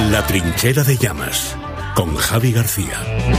La Trinchera de Llamas, con Javi García.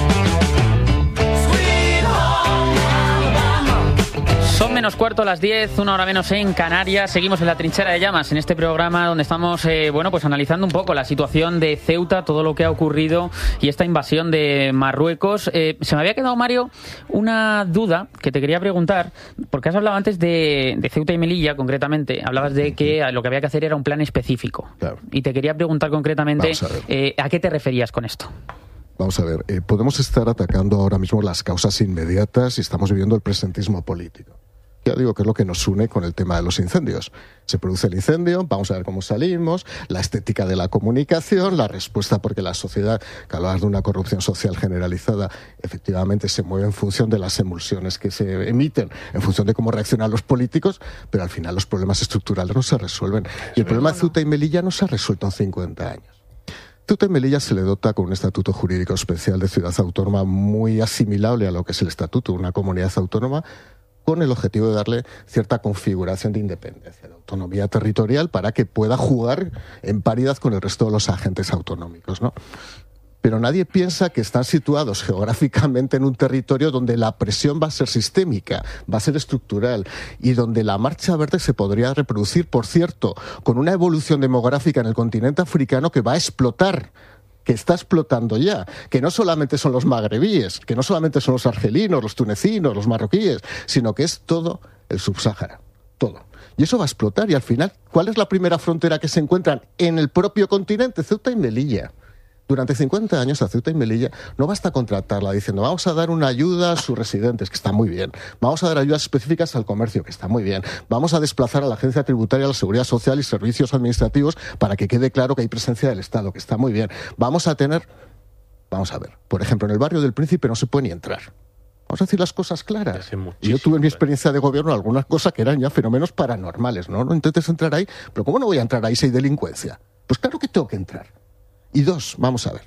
Son menos cuarto las 10, una hora menos en Canarias. Seguimos en La Trinchera de Llamas, en este programa donde estamos pues analizando un poco la situación de Ceuta, todo lo que ha ocurrido y esta invasión de Marruecos. Se me había quedado, Mario, una duda que te quería preguntar, porque has hablado antes de Ceuta y Melilla, concretamente. Hablabas de que lo que había que hacer era un plan específico. Claro. Y te quería preguntar concretamente ¿a qué te referías con esto? Vamos a ver, podemos estar atacando ahora mismo las causas inmediatas y estamos viviendo el presentismo político. Ya digo que es lo que nos une con el tema de los incendios. Se produce el incendio, vamos a ver cómo salimos, la estética de la comunicación, la respuesta, porque la sociedad, que hablabas de una corrupción social generalizada, efectivamente se mueve en función de las emulsiones que se emiten, en función de cómo reaccionan los políticos, pero al final los problemas estructurales no se resuelven. Y el problema de Ceuta y Melilla no se ha resuelto en 50 años. Ceuta y Melilla se le dota con un estatuto jurídico especial de ciudad autónoma muy asimilable a lo que es el estatuto de una comunidad autónoma, con el objetivo de darle cierta configuración de independencia, de autonomía territorial, para que pueda jugar en paridad con el resto de los agentes autonómicos, ¿no? Pero nadie piensa que están situados geográficamente en un territorio donde la presión va a ser sistémica, va a ser estructural, y donde la marcha verde se podría reproducir, por cierto, con una evolución demográfica en el continente africano que va a explotar, que está explotando ya, que no solamente son los magrebíes, que no solamente son los argelinos, los tunecinos, los marroquíes, sino que es todo el subsáhara, todo. Y eso va a explotar, y al final, ¿cuál es la primera frontera que se encuentran en el propio continente? Ceuta y Melilla. Durante 50 años a Ceuta y Melilla no basta contratarla diciendo vamos a dar una ayuda a sus residentes, que está muy bien, vamos a dar ayudas específicas al comercio, que está muy bien, vamos a desplazar a la Agencia Tributaria, a la Seguridad Social y Servicios Administrativos para que quede claro que hay presencia del Estado, que está muy bien. Vamos a ver, por ejemplo, en el barrio del Príncipe no se puede ni entrar. Vamos a decir las cosas claras. Y yo tuve en mi experiencia de gobierno algunas cosas que eran ya fenómenos paranormales, ¿no? No intentes entrar ahí, pero ¿cómo no voy a entrar ahí si hay delincuencia? Pues claro que tengo que entrar. Y dos, vamos a ver,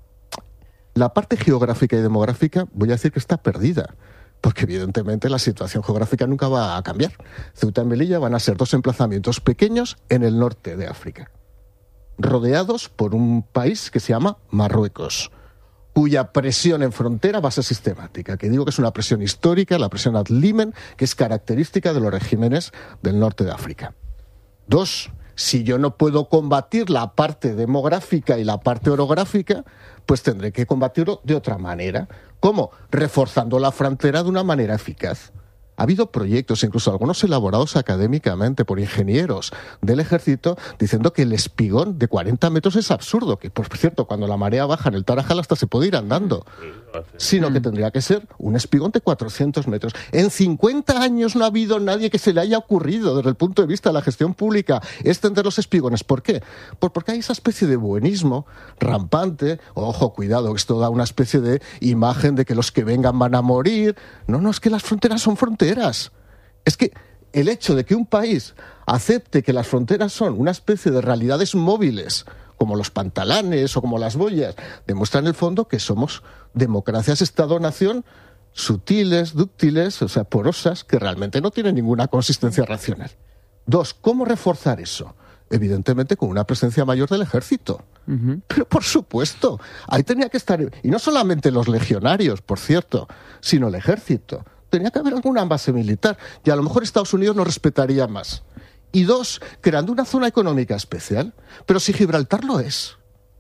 la parte geográfica y demográfica voy a decir que está perdida, porque evidentemente la situación geográfica nunca va a cambiar. Ceuta y Melilla van a ser dos emplazamientos pequeños en el norte de África, rodeados por un país que se llama Marruecos, cuya presión en frontera va a ser sistemática, que digo que es una presión histórica, la presión ad limen, que es característica de los regímenes del norte de África. Dos, si yo no puedo combatir la parte demográfica y la parte orográfica, pues tendré que combatirlo de otra manera. ¿Cómo? Reforzando la frontera de una manera eficaz. Ha habido proyectos, incluso algunos elaborados académicamente por ingenieros del ejército, diciendo que el espigón de 40 metros es absurdo, que por cierto, cuando la marea baja en el Tarajal hasta se puede ir andando, sino que tendría que ser un espigón de 400 metros. En 50 años no ha habido nadie que se le haya ocurrido, desde el punto de vista de la gestión pública, extender los espigones. ¿Por qué? Pues porque hay esa especie de buenismo rampante. Ojo, cuidado, esto da una especie de imagen de que los que vengan van a morir. No, es que las fronteras son fronteras. Es que el hecho de que un país acepte que las fronteras son una especie de realidades móviles, como los pantalanes o como las boyas, demuestra en el fondo que somos democracias Estado-nación sutiles, dúctiles, o sea, porosas, que realmente no tienen ninguna consistencia racional. Dos, ¿cómo reforzar eso? Evidentemente con una presencia mayor del ejército. Pero por supuesto, ahí tenía que estar, y no solamente los legionarios, por cierto, sino el ejército. Tenía que haber alguna base militar, y a lo mejor Estados Unidos nos respetaría más. Y dos, creando una zona económica especial. Pero si Gibraltar lo es.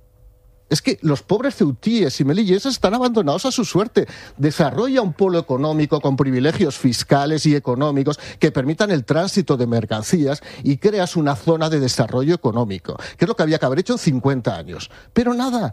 Es que los pobres ceutíes y melilleses están abandonados a su suerte. Desarrolla un polo económico con privilegios fiscales y económicos que permitan el tránsito de mercancías y creas una zona de desarrollo económico, que es lo que había que haber hecho en 50 años. Pero nada,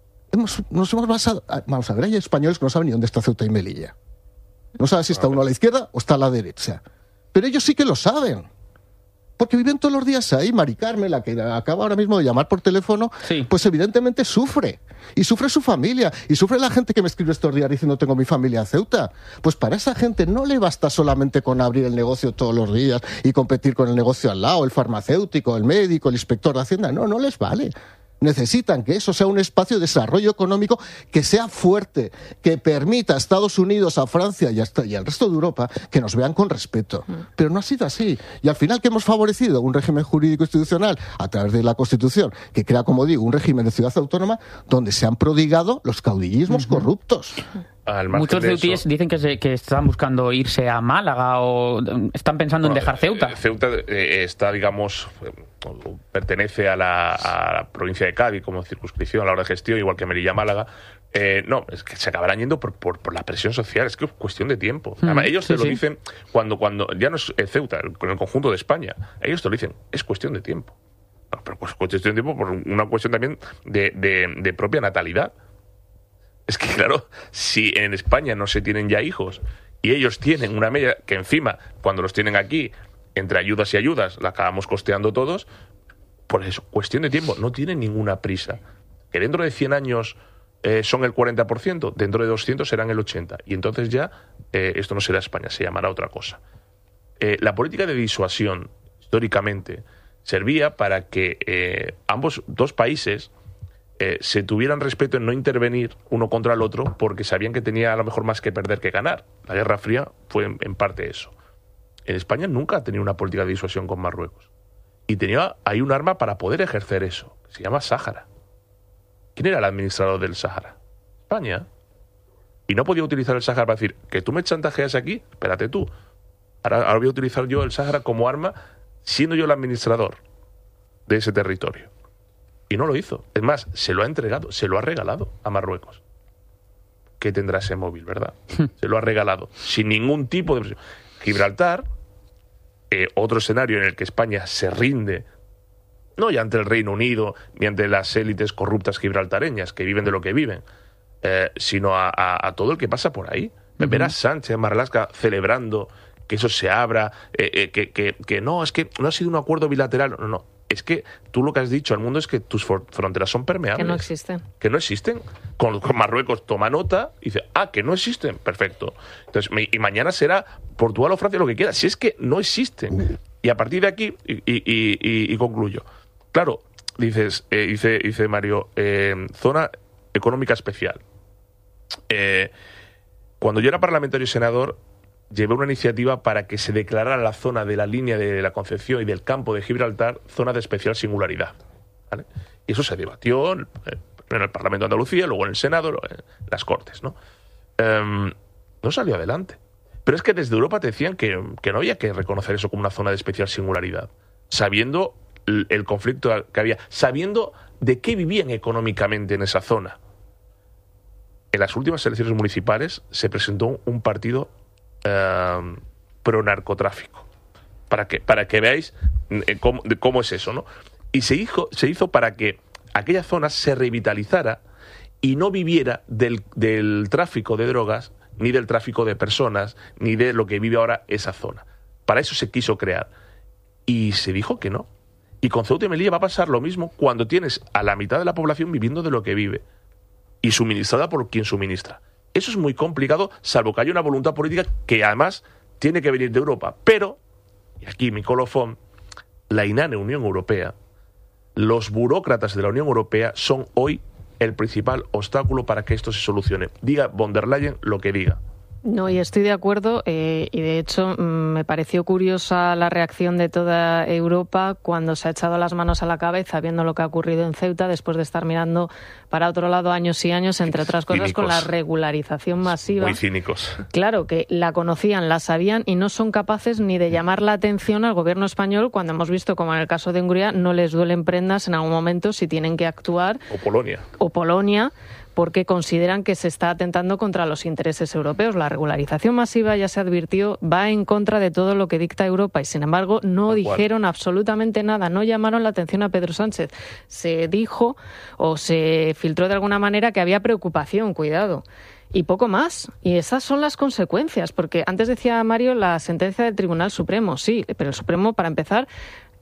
nos hemos basado... Vamos a ver, hay españoles que no saben ni dónde está Ceuta y Melilla. No saben si está uno a la izquierda o está a la derecha. Pero ellos sí que lo saben. Porque viven todos los días ahí. Mari Carmen, la que acaba ahora mismo de llamar por teléfono, sí, pues evidentemente sufre. Y sufre su familia. Y sufre la gente que me escribe estos días diciendo tengo mi familia en Ceuta. Pues para esa gente no le basta solamente con abrir el negocio todos los días y competir con el negocio al lado, el farmacéutico, el médico, el inspector de Hacienda. No les vale. necesitan que eso sea un espacio de desarrollo económico que sea fuerte, que permita a Estados Unidos, a Francia y al resto de Europa que nos vean con respeto. Pero no ha sido así. Y al final, ¿qué hemos favorecido? Un régimen jurídico institucional a través de la Constitución, que crea, como digo, un régimen de ciudad autónoma donde se han prodigado los caudillismos corruptos. Muchos ceutíes dicen que están buscando irse a Málaga o están pensando en dejar Ceuta. Ceuta está, digamos, pertenece a la provincia de Cádiz como circunscripción a la hora de gestión, igual que Melilla, Málaga. No, es que se acabarán yendo por la presión social, es que es cuestión de tiempo. Además, ellos te lo dicen cuando ya no es Ceuta, con el conjunto de España, ellos te lo dicen, es cuestión de tiempo. No, pero pues cuestión de tiempo por una cuestión también de propia natalidad. Es que, claro, si en España no se tienen ya hijos y ellos tienen una media que encima, cuando los tienen aquí, entre ayudas y ayudas, la acabamos costeando todos, por eso, cuestión de tiempo, no tienen ninguna prisa. Que dentro de 100 años son el 40%, dentro de 200 serán el 80%. Y entonces ya esto no será España, se llamará otra cosa. La política de disuasión, históricamente, servía para que dos países se tuvieran respeto en no intervenir uno contra el otro porque sabían que tenía a lo mejor más que perder que ganar. La Guerra Fría fue en parte eso. En España nunca ha tenido una política de disuasión con Marruecos. Y hay un arma para poder ejercer eso, que se llama Sáhara. ¿Quién era el administrador del Sáhara? España. Y no podía utilizar el Sáhara para decir, que tú me chantajeas aquí, espérate tú. Ahora voy a utilizar yo el Sáhara como arma, siendo yo el administrador de ese territorio. Y no lo hizo. Es más, se lo ha entregado, se lo ha regalado a Marruecos. ¿Qué tendrá ese móvil, verdad? Se lo ha regalado, sin ningún tipo de presión. Gibraltar, otro escenario en el que España se rinde, no ya ante el Reino Unido, ni ante las élites corruptas gibraltareñas, que viven de lo que viven, sino a todo el que pasa por ahí. Ver a Sánchez, Marlaska, celebrando que eso se abra, que no, es que no ha sido un acuerdo bilateral, no. Es que tú lo que has dicho al mundo es que tus fronteras son permeables. Que no existen. Que no existen. Con Marruecos toma nota y dice, que no existen. Perfecto. Entonces, y mañana será Portugal o Francia, lo que quiera. Si es que no existen. Y a partir de aquí, y concluyo. Claro, dice Mario, zona económica especial. Cuando yo era parlamentario y senador, llevé una iniciativa para que se declarara la zona de la línea de la Concepción y del campo de Gibraltar zona de especial singularidad. ¿Vale? Y eso se debatió en el Parlamento de Andalucía, luego en el Senado, en las Cortes, ¿no? No salió adelante. Pero es que desde Europa te decían que no había que reconocer eso como una zona de especial singularidad, sabiendo el conflicto que había, sabiendo de qué vivían económicamente en esa zona. En las últimas elecciones municipales se presentó un partido pro narcotráfico para que veáis cómo es eso, ¿no? Y se hizo para que aquella zona se revitalizara y no viviera del tráfico de drogas, ni del tráfico de personas, ni de lo que vive ahora esa zona. Para eso se quiso crear. Y se dijo que no. Y con Ceuta y Melilla va a pasar lo mismo cuando tienes a la mitad de la población viviendo de lo que vive y suministrada por quien suministra. Eso es muy complicado, salvo que haya una voluntad política que además tiene que venir de Europa. Pero, y aquí mi colofón, la inane Unión Europea, los burócratas de la Unión Europea son hoy el principal obstáculo para que esto se solucione. Diga von der Leyen lo que diga. No, y estoy de acuerdo, y de hecho me pareció curiosa la reacción de toda Europa cuando se ha echado las manos a la cabeza viendo lo que ha ocurrido en Ceuta después de estar mirando para otro lado años y años, entre otras cosas, cínicos, con la regularización masiva. Muy cínicos. Claro, que la conocían, la sabían y no son capaces ni de llamar la atención al gobierno español cuando hemos visto como en el caso de Hungría no les duelen prendas en algún momento si tienen que actuar. O Polonia, porque consideran que se está atentando contra los intereses europeos. La regularización masiva, ya se advirtió, va en contra de todo lo que dicta Europa y, sin embargo, no dijeron absolutamente nada, no llamaron la atención a Pedro Sánchez. Se dijo o se filtró de alguna manera que había preocupación, cuidado, y poco más. Y esas son las consecuencias, porque antes decía Mario la sentencia del Tribunal Supremo, sí, pero el Supremo, para empezar,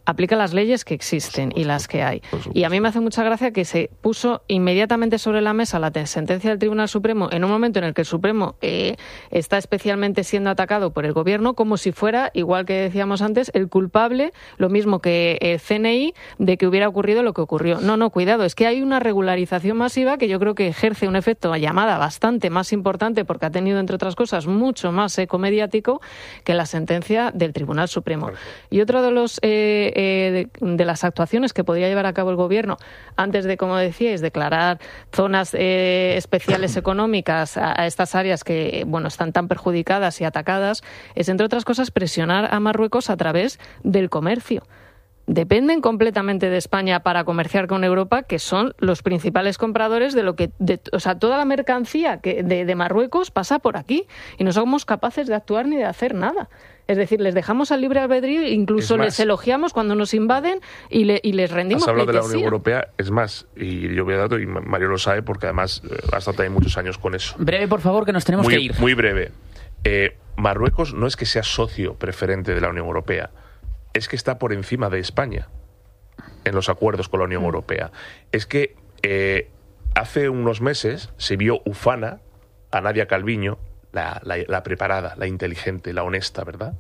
aplica las leyes que existen y las que hay. Y a mí me hace mucha gracia que se puso inmediatamente sobre la mesa la sentencia del Tribunal Supremo en un momento en el que el Supremo está especialmente siendo atacado por el Gobierno, como si fuera, igual que decíamos antes, el culpable, lo mismo que el CNI, de que hubiera ocurrido lo que ocurrió. No, cuidado, es que hay una regularización masiva que yo creo que ejerce un efecto llamada bastante más importante, porque ha tenido, entre otras cosas, mucho más eco mediático que la sentencia del Tribunal Supremo. Y otro de los de las actuaciones que podría llevar a cabo el Gobierno antes de, como decíais, declarar zonas especiales económicas a estas áreas que, bueno, están tan perjudicadas y atacadas, es, entre otras cosas, presionar a Marruecos a través del comercio. Dependen completamente de España para comerciar con Europa, que son los principales compradores de lo que, o sea, toda la mercancía de Marruecos pasa por aquí y no somos capaces de actuar ni de hacer nada. Es decir, les dejamos al libre albedrío, incluso les elogiamos cuando nos invaden y les rendimos. Has hablado de la Unión Europea, es más, y yo voy a dar, y Mario lo sabe porque además ha estado también muchos años con eso. Breve, por favor, que nos tenemos que ir. Muy breve. Marruecos no es que sea socio preferente de la Unión Europea, es que está por encima de España en los acuerdos con la Unión Europea. Es que hace unos meses se vio ufana a Nadia Calviño, la preparada, la inteligente, la honesta, ¿verdad?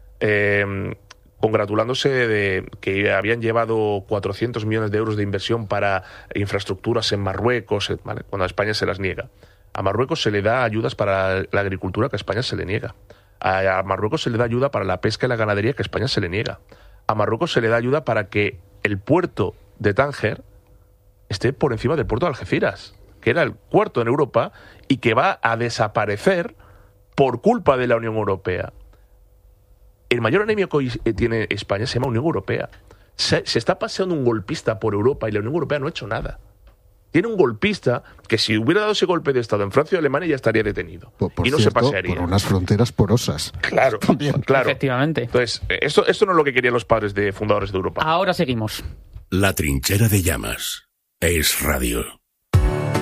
Congratulándose de que habían llevado 400 millones de euros de inversión para infraestructuras en Marruecos, ¿vale? Cuando a España se las niega. A Marruecos se le da ayudas para la agricultura que a España se le niega. A Marruecos se le da ayuda para la pesca y la ganadería que a España se le niega. A Marruecos se le da ayuda para que el puerto de Tánger esté por encima del puerto de Algeciras, que era el cuarto en Europa y que va a desaparecer por culpa de la Unión Europea. El mayor enemigo que tiene España se llama Unión Europea. Se está paseando un golpista por Europa y la Unión Europea no ha hecho nada. Tiene un golpista que si hubiera dado ese golpe de Estado en Francia o Alemania ya estaría detenido. Por y no cierto, se pasearía. Por unas fronteras porosas. Claro, claro. Efectivamente. Entonces, esto no es lo que querían los padres fundadores de Europa. Ahora seguimos. La Trinchera de Llamas es radio.